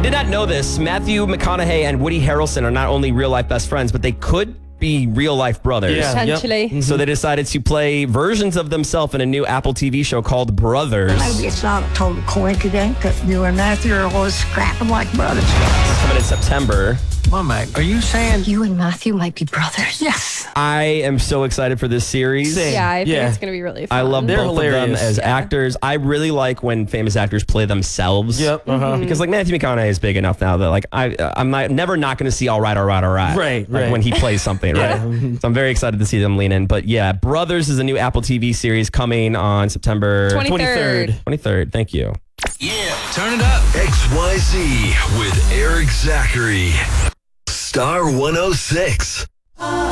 did not know this. Matthew McConaughey and Woody Harrelson are not only real-life best friends, but they could be real-life brothers. Yeah. Potentially. So they decided to play versions of themselves in a new Apple TV show called Brothers. Maybe it's not a total coincidence that you and Matthew are always scrapping like brothers. It's coming in September. Well, Meg, are you saying? You and Matthew might be brothers. Yes. I am so excited for this series. Same. Yeah, I think Yeah. it's going to be really fun. I love They're both of them hilarious. as actors. I really like when famous actors play themselves. Yep. Because like Matthew McConaughey is big enough now that like I'm never not going to see all right. Right, Like right. when he plays something, right? So I'm very excited to see them lean in. But yeah, Brothers is a new Apple TV series coming on September 23rd. 23rd. Thank you. Yeah, turn it up. XYZ with Eric Zachary. Star 106.